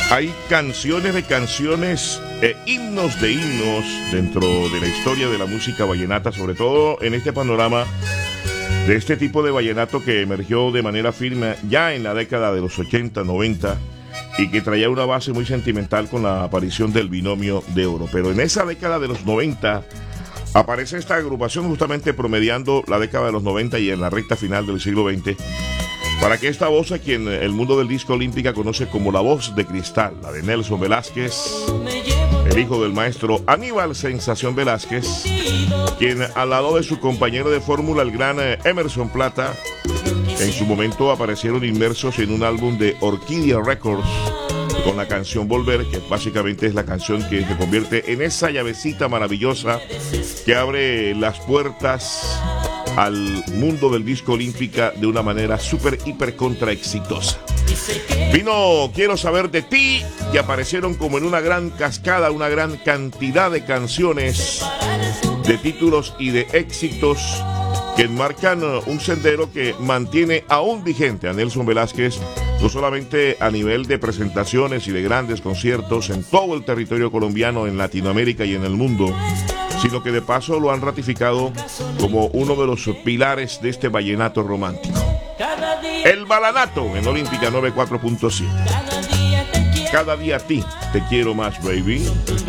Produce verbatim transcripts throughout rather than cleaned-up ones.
Hay canciones de canciones e himnos de himnos dentro de la historia de la música vallenata, sobre todo en este panorama de este tipo de vallenato que emergió de manera firme ya en la década de los ochenta, noventa y que traía una base muy sentimental con la aparición del binomio de oro. Pero en esa década de los noventa aparece esta agrupación justamente promediando la década de los noventa y en la recta final del siglo veinte, para que esta voz, a quien el mundo del disco olímpica conoce como la voz de cristal, la de Nelson Velázquez, el hijo del maestro Aníbal Sensación Velázquez, quien al lado de su compañero de fórmula, el gran Emerson Plata, en su momento aparecieron inmersos en un álbum de Orquídea Records con la canción Volver, que básicamente es la canción que se convierte en esa llavecita maravillosa que abre las puertas al mundo del disco olímpica de una manera súper, hiper, contra exitosa. Vino Quiero Saber de Ti y aparecieron como en una gran cascada, una gran cantidad de canciones, de títulos y de éxitos que enmarcan un sendero que mantiene aún vigente a Nelson Velázquez, no solamente a nivel de presentaciones y de grandes conciertos en todo el territorio colombiano, en Latinoamérica y en el mundo, sino que de paso lo han ratificado como uno de los pilares de este vallenato romántico. El Balanato en Olímpica noventa y cuatro punto siete. Cada día a ti te quiero más, baby.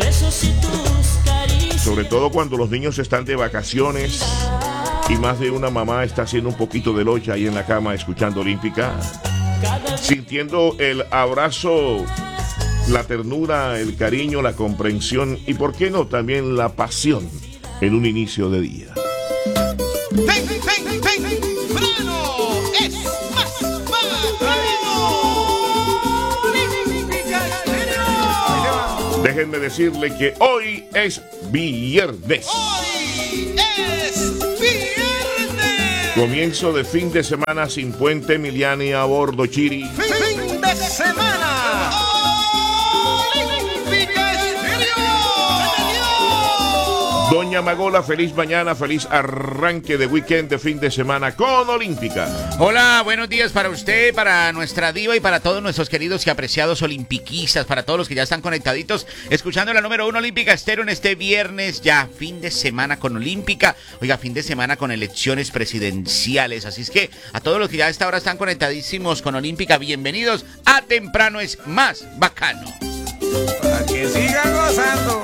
Sobre todo cuando los niños están de vacaciones y más de una mamá está haciendo un poquito de locha ahí en la cama escuchando Olímpica, sintiendo el abrazo, la ternura, el cariño, la comprensión y, por qué no, también la pasión en un inicio de día. ¡Ven, ven, ven! ¡Brano! ¡Es más bacano! Déjenme decirle que hoy es viernes. ¡Hoy es viernes! Comienzo de fin de semana sin puente, Emiliani a bordo, Chiri. ¡Fin de semana! Doña Magola, feliz mañana, feliz arranque de weekend de fin de semana con Olímpica. Hola, buenos días para usted, para nuestra diva y para todos nuestros queridos y apreciados olimpiquistas, para todos los que ya están conectaditos, escuchando la número uno Olímpica Estéreo en este viernes, ya fin de semana con Olímpica, oiga, fin de semana con elecciones presidenciales, así es que a todos los que ya a esta hora están conectadísimos con Olímpica, bienvenidos a Temprano es Más Bacano. Para que sigan gozando.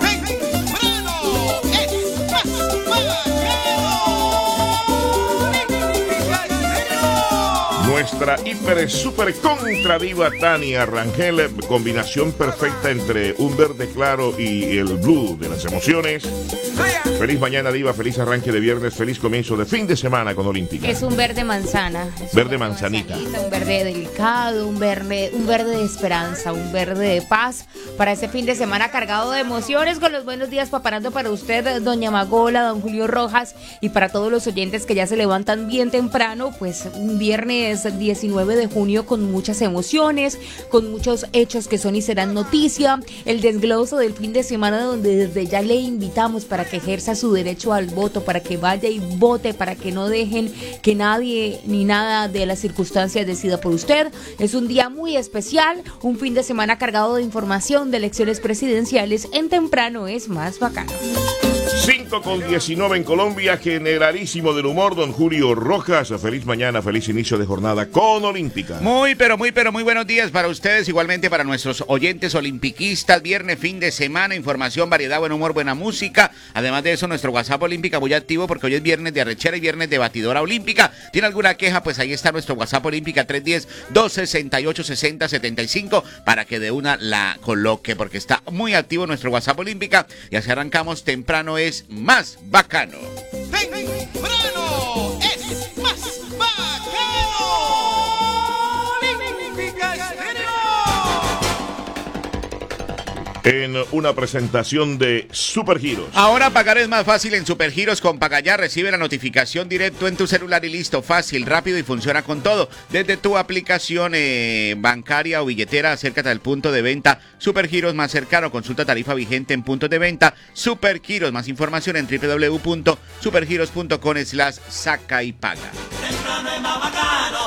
Nuestra hiper super contra diva Tania Rangel, combinación perfecta entre un verde claro y el blue de las emociones. Feliz mañana, diva, feliz arranque de viernes, feliz comienzo de fin de semana con Olímpica. Es un verde manzana. Verde manzanita. manzanita. Un verde delicado, un verde, un verde de esperanza, un verde de paz para este fin de semana cargado de emociones, con los buenos días paparando para usted, doña Magola, don Julio Rojas, y para todos los oyentes que ya se levantan bien temprano, pues un viernes diecinueve de junio con muchas emociones, con muchos hechos que son y serán noticia, el desgloso del fin de semana donde desde ya le invitamos para que ejerza su derecho al voto, para que vaya y vote, para que no dejen que nadie ni nada de las circunstancias decida por usted. Es un día muy especial, un fin de semana cargado de información de elecciones presidenciales. En Temprano es Más Bacano. cinco con diecinueve en Colombia, generalísimo del humor, don Julio Rojas. Feliz mañana, feliz inicio de jornada con Olímpica. Muy, pero muy, pero muy buenos días para ustedes, igualmente para nuestros oyentes olimpiquistas. Viernes, fin de semana, información, variedad, buen humor, buena música. Además de eso, nuestro WhatsApp Olímpica muy activo porque hoy es viernes de arrechera y viernes de batidora olímpica. ¿Tiene alguna queja? Pues ahí está nuestro WhatsApp Olímpica tres uno cero, dos seis ocho, seis cero siete cinco para que de una la coloque porque está muy activo nuestro WhatsApp Olímpica y así arrancamos. Temprano es Más Bacano. Temprano es más bacano. Olímpica Estéreo. En una presentación de Supergiros. Ahora pagar es más fácil en Supergiros. Con Pagayá recibe la notificación directo en tu celular y listo, fácil, rápido y funciona con todo. Desde tu aplicación eh, bancaria o billetera, acércate al punto de venta Supergiros más cercano. Consulta tarifa vigente en puntos de venta Supergiros. Más información en doble u doble u doble u punto supergiros punto com slash saca y paga. Temprano es más bacano,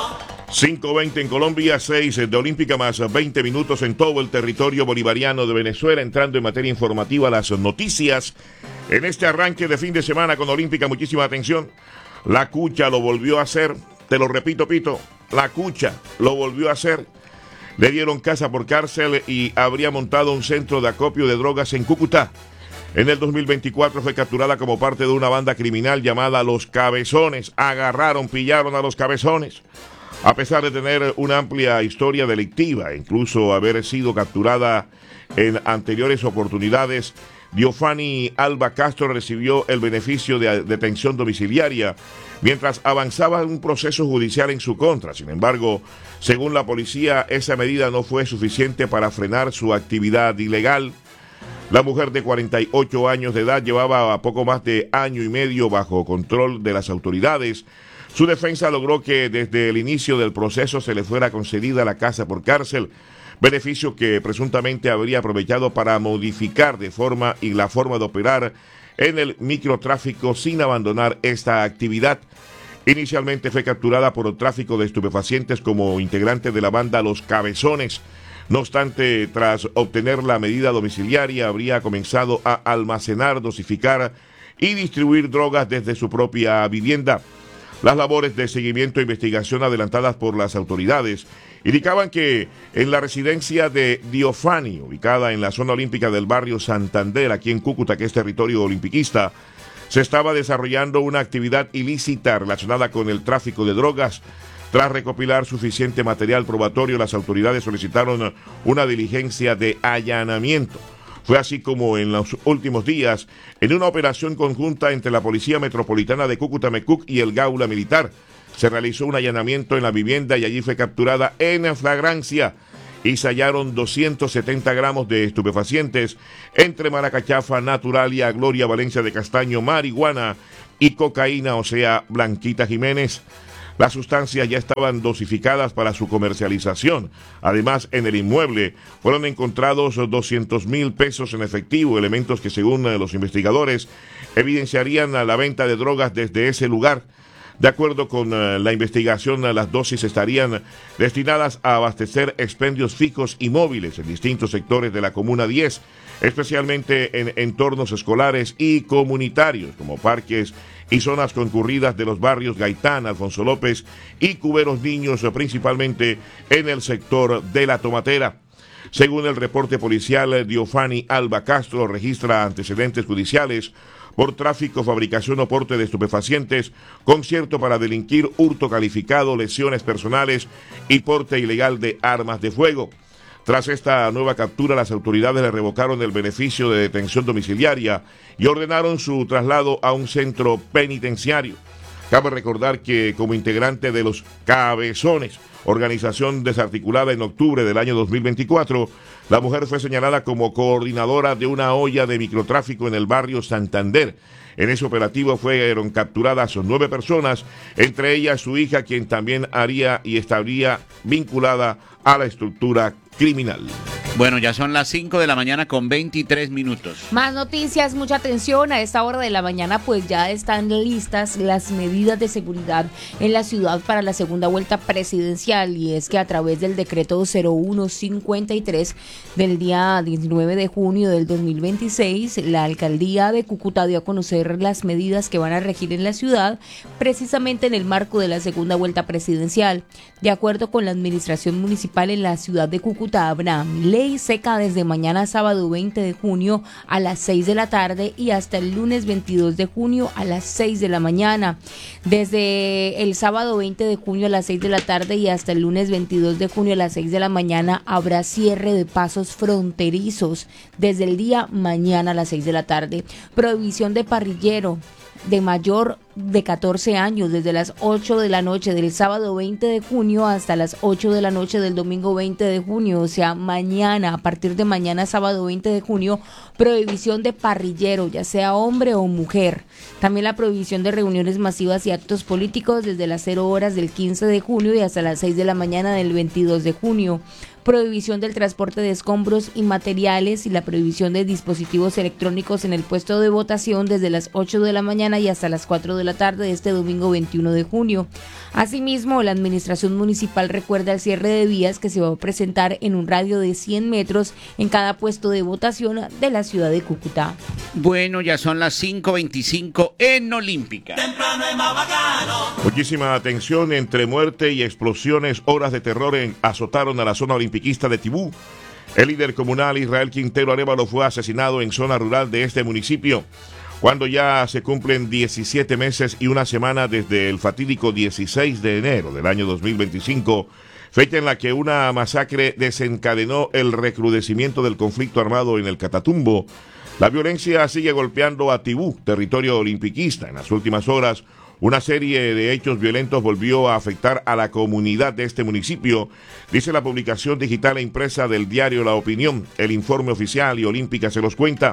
cinco veinte en Colombia, seis de Olímpica más veinte minutos en todo el territorio bolivariano de Venezuela. Entrando en materia informativa, las noticias en este arranque de fin de semana con Olímpica. Muchísima atención. La Cucha lo volvió a hacer. Te lo repito, Pito. La Cucha lo volvió a hacer. Le dieron casa por cárcel y habría montado un centro de acopio de drogas en Cúcuta. En el dos mil veinticuatro fue capturada como parte de una banda criminal llamada Los Cabezones. Agarraron, pillaron a Los Cabezones. A pesar de tener una amplia historia delictiva, incluso haber sido capturada en anteriores oportunidades, Diofani Alba Castro recibió el beneficio de detención domiciliaria mientras avanzaba un proceso judicial en su contra. Sin embargo, según la policía, esa medida no fue suficiente para frenar su actividad ilegal. La mujer de cuarenta y ocho años de edad llevaba poco más de año y medio bajo control de las autoridades. Su defensa logró que desde el inicio del proceso se le fuera concedida la casa por cárcel, beneficio que presuntamente habría aprovechado para modificar de forma y la forma de operar en el microtráfico sin abandonar esta actividad. Inicialmente fue capturada por el tráfico de estupefacientes como integrante de la banda Los Cabezones. No obstante, tras obtener la medida domiciliaria, habría comenzado a almacenar, dosificar y distribuir drogas desde su propia vivienda. Las labores de seguimiento e investigación adelantadas por las autoridades indicaban que en la residencia de Diofani, ubicada en la zona olímpica del barrio Santander, aquí en Cúcuta, que es territorio olimpiquista, se estaba desarrollando una actividad ilícita relacionada con el tráfico de drogas. Tras recopilar suficiente material probatorio, las autoridades solicitaron una diligencia de allanamiento. Fue así como en los últimos días, en una operación conjunta entre la Policía Metropolitana de Cúcuta Mecuc y el Gaula Militar, se realizó un allanamiento en la vivienda y allí fue capturada en flagrancia y se hallaron doscientos setenta gramos de estupefacientes entre maracachafa, naturalia, Gloria Valencia de Castaño, marihuana y cocaína, o sea, Blanquita Jiménez. Las sustancias ya estaban dosificadas para su comercialización. Además, en el inmueble fueron encontrados doscientos mil pesos en efectivo, elementos que según los investigadores evidenciarían la venta de drogas desde ese lugar. De acuerdo con uh, la investigación, las dosis estarían destinadas a abastecer expendios fijos y móviles en distintos sectores de la Comuna diez, especialmente en entornos escolares y comunitarios, como parques y zonas concurridas de los barrios Gaitán, Alfonso López y Cuberos Niños, principalmente en el sector de La Tomatera. Según el reporte policial, Diofani Alba Castro registra antecedentes judiciales por tráfico, fabricación o porte de estupefacientes, concierto para delinquir, hurto calificado, lesiones personales y porte ilegal de armas de fuego. Tras esta nueva captura, las autoridades le revocaron el beneficio de detención domiciliaria y ordenaron su traslado a un centro penitenciario. Cabe recordar que como integrante de Los Cabezones, organización desarticulada en octubre del año dos mil veinticuatro, la mujer fue señalada como coordinadora de una olla de microtráfico en el barrio Santander. En ese operativo fueron capturadas nueve personas, entre ellas su hija, quien también haría y estaría vinculada a la estructura criminal. Bueno, ya son las cinco de la mañana con veintitrés minutos. Más noticias, mucha atención. A esta hora de la mañana pues ya están listas las medidas de seguridad en la ciudad para la segunda vuelta presidencial, y es que a través del decreto cero uno cincuenta y tres del día diecinueve de junio del dos mil veintiséis, la alcaldía de Cúcuta dio a conocer las medidas que van a regir en la ciudad precisamente en el marco de la segunda vuelta presidencial. De acuerdo con la administración municipal en la ciudad de Cúcuta, habrá ley seca desde mañana sábado veinte de junio a las seis de la tarde y hasta el lunes veintidós de junio a las seis de la mañana. Desde el sábado veinte de junio a las seis de la tarde y hasta el lunes veintidós de junio a las seis de la mañana habrá cierre de pasos fronterizos desde el día mañana a las seis de la tarde. Prohibición de parrillero de mayor de catorce años desde las ocho de la noche del sábado veinte de junio hasta las ocho de la noche del domingo veinte de junio, o sea, mañana, a partir de mañana sábado veinte de junio, prohibición de parrillero, ya sea hombre o mujer. También la prohibición de reuniones masivas y actos políticos desde las cero horas del quince de junio y hasta las seis de la mañana del veintidós de junio. prohibición del transporte de escombros y materiales y la prohibición de dispositivos electrónicos en el puesto de votación desde las ocho de la mañana y hasta las cuatro de la tarde de este domingo veintiuno de junio. Asimismo, la administración municipal recuerda el cierre de vías que se va a presentar en un radio de cien metros en cada puesto de votación de la ciudad de Cúcuta. Bueno, ya son las cinco veinticinco en Olímpica. Muchísima atención, entre muerte y explosiones, horas de terror en, azotaron a la zona olimpiquista de Tibú. El líder comunal Israel Quintero Arévalo fue asesinado en zona rural de este municipio, cuando ya se cumplen diecisiete meses y una semana desde el fatídico dieciséis de enero del año dos mil veinticinco, fecha en la que una masacre desencadenó el recrudecimiento del conflicto armado en el Catatumbo. La violencia sigue golpeando a Tibú, territorio olimpiquista. En las últimas horas, una serie de hechos violentos volvió a afectar a la comunidad de este municipio, dice la publicación digital e impresa del diario La Opinión. El informe oficial y Olímpica se los cuenta.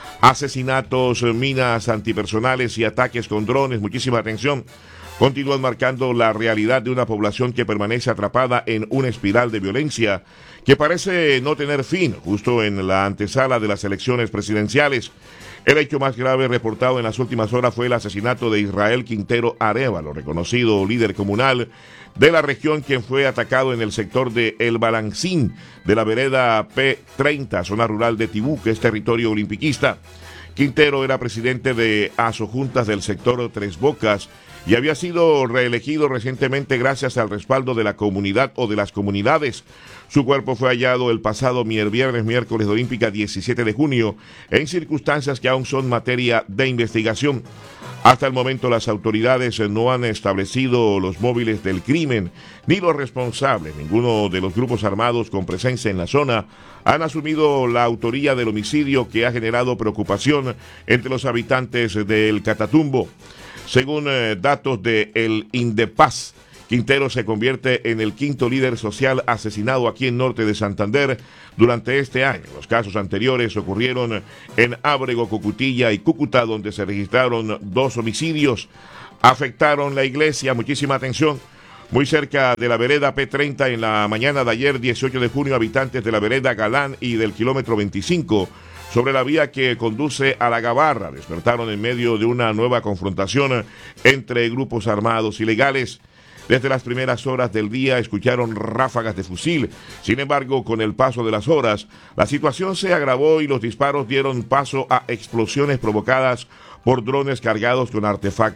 Asesinatos, minas antipersonales y ataques con drones, muchísima atención, continúan marcando la realidad de una población que permanece atrapada en una espiral de violencia que parece no tener fin, justo en la antesala de las elecciones presidenciales. El hecho más grave reportado en las últimas horas fue el asesinato de Israel Quintero Arévalo, reconocido líder comunal de la región, quien fue atacado en el sector de El Balancín de la vereda P treinta, zona rural de Tibú, que es territorio olimpiquista. Quintero era presidente de Asojuntas del sector Tres Bocas y había sido reelegido recientemente gracias al respaldo de la comunidad o de las comunidades. Su cuerpo fue hallado el pasado viernes, miércoles de Olímpica diecisiete de junio, en circunstancias que aún son materia de investigación. Hasta el momento las autoridades no han establecido los móviles del crimen ni los responsables. Ninguno de los grupos armados con presencia en la zona han asumido la autoría del homicidio, que ha generado preocupación entre los habitantes del Catatumbo. Según eh, datos de el INDEPAZ, Quintero se convierte en el quinto líder social asesinado aquí en norte de Santander durante este año. Los casos anteriores ocurrieron en Ábrego, Cocutilla y Cúcuta, donde se registraron dos homicidios. Afectaron la iglesia, muchísima atención. Muy cerca de la vereda P treinta, en la mañana de ayer, dieciocho de junio, habitantes de la vereda Galán y del kilómetro veinticinco, sobre la vía que conduce a La Gabarra, despertaron en medio de una nueva confrontación entre grupos armados ilegales. Desde las primeras horas del día escucharon ráfagas de fusil. Sin embargo, con el paso de las horas, la situación se agravó y los disparos dieron paso a explosiones provocadas por drones cargados con artefactos